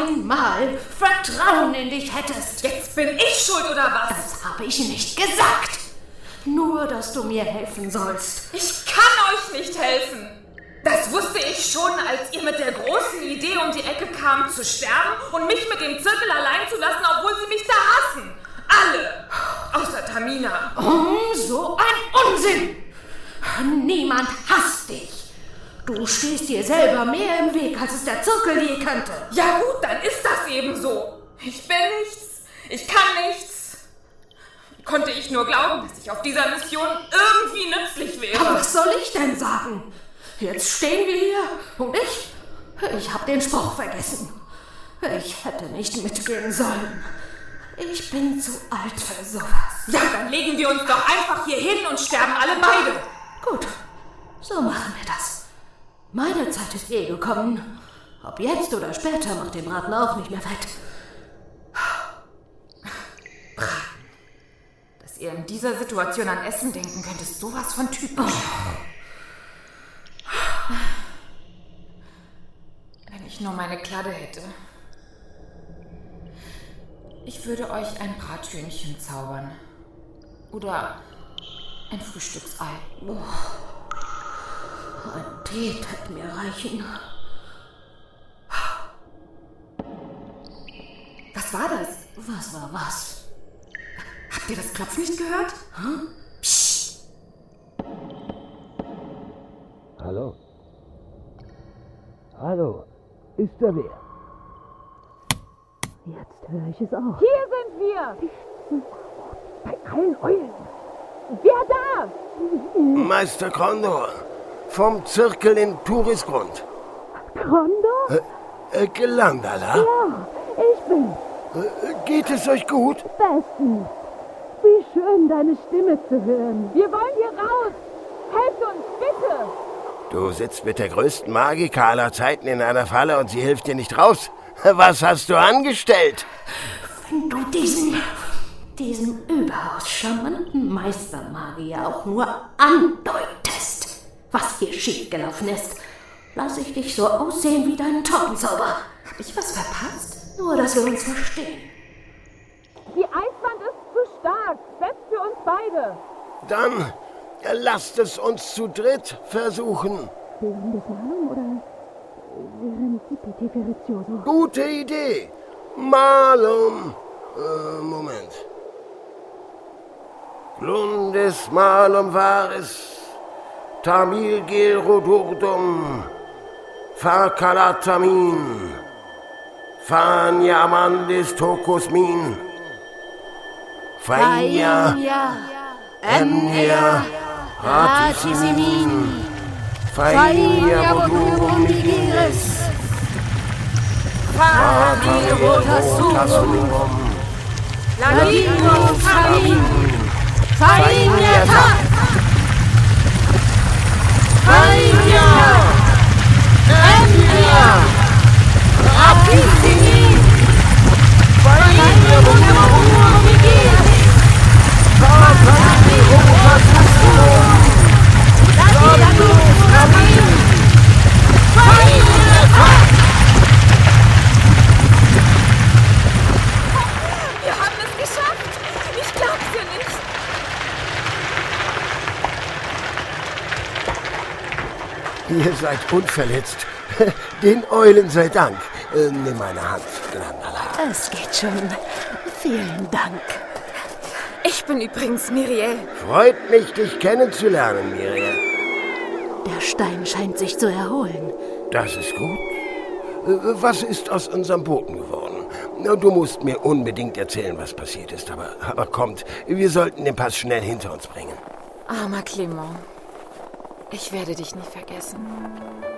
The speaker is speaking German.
einmal Vertrauen in dich hättest. Jetzt bin ich schuld, oder was? Das habe ich nicht gesagt. Nur, dass du mir helfen sollst. Ich kann euch nicht helfen. Das wusste ich schon, als ihr mit der großen Idee um die Ecke kamt, zu sterben und mich mit dem Zirkel allein zu lassen, obwohl sie mich da hassen. Alle. Außer Tamina. So ein Unsinn. Niemand hasst dich. Du stehst dir selber mehr im Weg, als es der Zirkel je könnte. Ja gut, dann ist das eben so. Ich bin nichts. Ich kann nichts. Konnte ich nur glauben, dass ich auf dieser Mission irgendwie nützlich wäre. Aber was soll ich denn sagen? Jetzt stehen wir hier und ich habe den Spruch vergessen. Ich hätte nicht mitgehen sollen. Ich bin zu alt für sowas. Ja, dann legen wir uns doch einfach hier hin und sterben alle beide. Gut, so machen wir das. Meine Zeit ist gekommen. Ob jetzt oder später macht den Braten auch nicht mehr fett. Braten. Dass ihr in dieser Situation an Essen denken könnt, ist sowas von typisch. Wenn ich nur meine Kladde hätte. Ich würde euch ein Brathühnchen zaubern. Oder ein Frühstücksei. Ein Tee wird mir reichen. Was war das? Was war was? Habt ihr das Klopfen nicht gehört? Psst. Hallo? Hallo? Ist da wer? Jetzt höre ich es auch. Hier sind wir! Bei allen Eulen! Wer da? Meister Krondor, vom Zirkel in Turisgrund. Krondor? Glandala? Ja, ich bin's. Geht es euch gut? Bestens. Wie schön, deine Stimme zu hören. Wir wollen hier raus. Helft uns, bitte. Du sitzt mit der größten Magiker aller Zeiten in einer Falle und sie hilft dir nicht raus. Was hast du angestellt? Wenn du diesen überaus charmanten Meistermagier auch nur andeutest, was hier schiefgelaufen ist, lasse ich dich so aussehen wie deinen Taubenzauber. Hab ich was verpasst? Nur, dass wir uns verstehen. Die Eiswand ist zu stark. Selbst für uns beide. Dann lasst es uns zu dritt versuchen. Während des Malung oder während Tipiti Ferrizioso? Gute Idee. Malum. Moment. Glundes malum varis, tamil gel rodurdum, farkalatamin, faniamandis tokosmin, fainia, emnia, ratisimin, fainia rodurum nigiris, fata rotasurum, Ladino Famin! Fainia! Fainia! Emnia! Rapissimi! Fainia! Wir haben es geschafft. Ich glaub's dir nicht. Ihr seid unverletzt. Den Eulen sei Dank. Nimm meine Hand, Glandala. Es geht schon. Vielen Dank. Ich bin übrigens Miriel. Freut mich, dich kennenzulernen, Miriel. Der Stein scheint sich zu erholen. Das ist gut. Was ist aus unserem Boten geworden? Du musst mir unbedingt erzählen, was passiert ist. Aber kommt, wir sollten den Pass schnell hinter uns bringen. Armer Clement. Ich werde dich nie vergessen.